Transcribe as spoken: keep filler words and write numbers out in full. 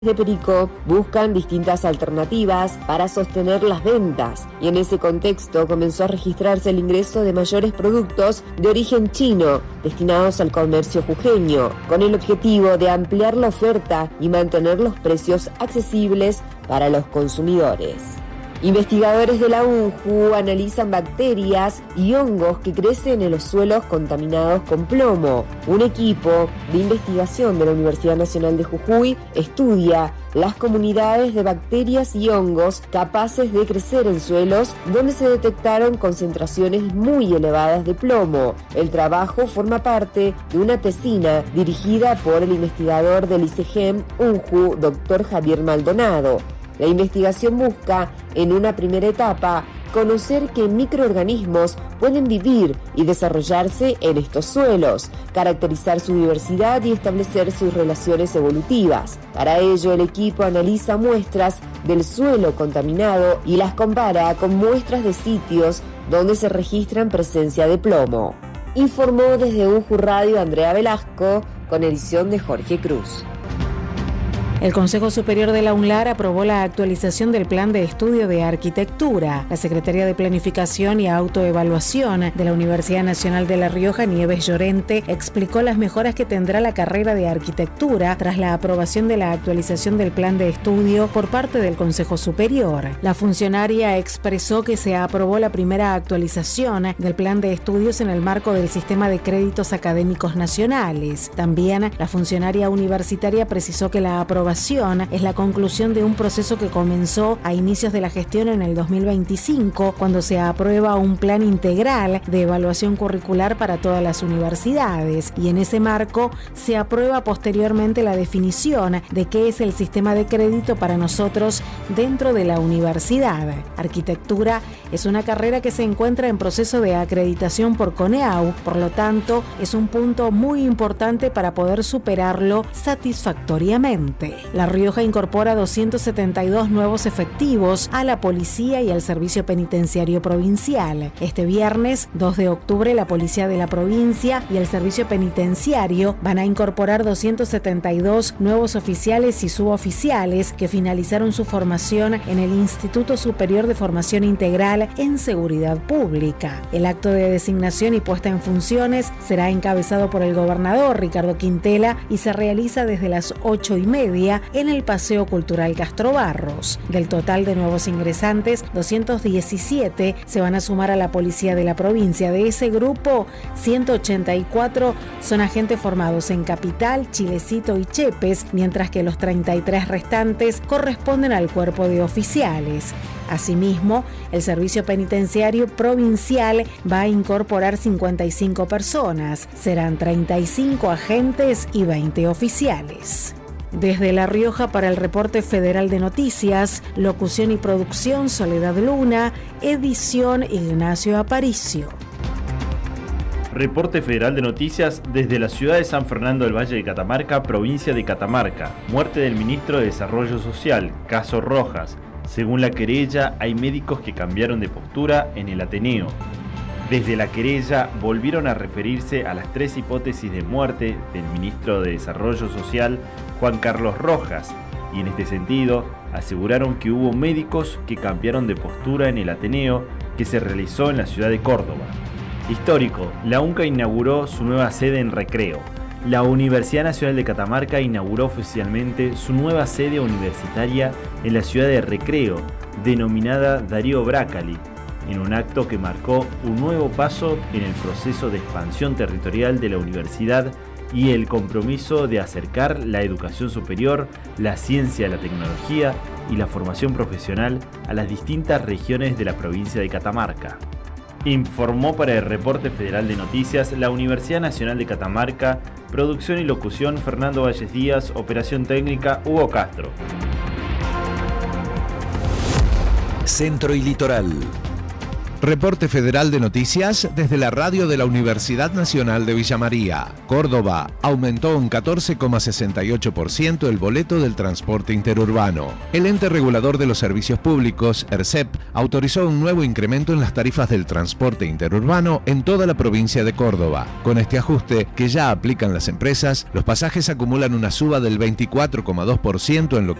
de Perico buscan distintas alternativas para sostener las ventas y en ese contexto comenzó a registrarse el ingreso de mayores productos de origen chino destinados al comercio jujeño, con el objetivo de ampliar la oferta y mantener los precios accesibles para los consumidores. Investigadores de la U N J U analizan bacterias y hongos que crecen en los suelos contaminados con plomo. Un equipo de investigación de la Universidad Nacional de Jujuy estudia las comunidades de bacterias y hongos capaces de crecer en suelos donde se detectaron concentraciones muy elevadas de plomo. El trabajo forma parte de una tesina dirigida por el investigador del I C G E M U N J U, doctor Javier Maldonado. La investigación busca, en una primera etapa, conocer qué microorganismos pueden vivir y desarrollarse en estos suelos, caracterizar su diversidad y establecer sus relaciones evolutivas. Para ello, el equipo analiza muestras del suelo contaminado y las compara con muestras de sitios donde se registran presencia de plomo. Informó desde U N J U Radio Andrea Velasco, con edición de Jorge Cruz. El Consejo Superior de la UNLAR aprobó la actualización del Plan de Estudio de Arquitectura. La Secretaría de Planificación y Autoevaluación de la Universidad Nacional de La Rioja, Nieves Llorente, explicó las mejoras que tendrá la carrera de Arquitectura tras la aprobación de la actualización del Plan de Estudio por parte del Consejo Superior. La funcionaria expresó que se aprobó la primera actualización del Plan de Estudios en el marco del Sistema de Créditos Académicos Nacionales. También la funcionaria universitaria precisó que la aprobación es la conclusión de un proceso que comenzó a inicios de la gestión en el dos mil veinticinco, cuando se aprueba un plan integral de evaluación curricular para todas las universidades, y en ese marco se aprueba posteriormente la definición de qué es el sistema de crédito para nosotros dentro de la universidad. Arquitectura es una carrera que se encuentra en proceso de acreditación por CONEAU, por lo tanto, es un punto muy importante para poder superarlo satisfactoriamente. La Rioja incorpora doscientos setenta y dos nuevos efectivos a la policía y al servicio penitenciario provincial. Este viernes, dos de octubre, la policía de la provincia y el servicio penitenciario van a incorporar doscientos setenta y dos nuevos oficiales y suboficiales que finalizaron su formación en el Instituto Superior de Formación Integral en Seguridad Pública. El acto de designación y puesta en funciones será encabezado por el gobernador Ricardo Quintela y se realiza desde las ocho y media en el Paseo Cultural Castro Barros. Del total de nuevos ingresantes, doscientos diecisiete se van a sumar a la policía de la provincia. De ese grupo, ciento ochenta y cuatro son agentes formados en Capital, Chilecito y Chepes, mientras que los treinta y tres restantes corresponden al cuerpo de oficiales. Asimismo, el Servicio Penitenciario Provincial va a incorporar cincuenta y cinco personas. Serán treinta y cinco agentes y veinte oficiales. Desde La Rioja para el Reporte Federal de Noticias, locución y producción Soledad Luna, edición Ignacio Aparicio. Reporte Federal de Noticias desde la ciudad de San Fernando del Valle de Catamarca, provincia de Catamarca. Muerte del ministro de Desarrollo Social, caso Rojas. Según la querella, hay médicos que cambiaron de postura en el Ateneo. Desde la querella volvieron a referirse a las tres hipótesis de muerte del ministro de Desarrollo Social, Juan Carlos Rojas, y en este sentido aseguraron que hubo médicos que cambiaron de postura en el Ateneo que se realizó en la ciudad de Córdoba. Histórico, la UNCA inauguró su nueva sede en Recreo. La Universidad Nacional de Catamarca inauguró oficialmente su nueva sede universitaria en la ciudad de Recreo, denominada Darío Brácali, en un acto que marcó un nuevo paso en el proceso de expansión territorial de la universidad y el compromiso de acercar la educación superior, la ciencia, la tecnología y la formación profesional a las distintas regiones de la provincia de Catamarca. Informó para el Reporte Federal de Noticias la Universidad Nacional de Catamarca, producción y locución Fernando Valles Díaz, operación técnica Hugo Castro. Centro y Litoral. Reporte Federal de Noticias desde la radio de la Universidad Nacional de Villa María. Córdoba aumentó un catorce coma sesenta y ocho por ciento el boleto del transporte interurbano. El ente regulador de los servicios públicos, ERCEP, autorizó un nuevo incremento en las tarifas del transporte interurbano en toda la provincia de Córdoba. Con este ajuste, que ya aplican las empresas, los pasajes acumulan una suba del veinticuatro coma dos por ciento en lo que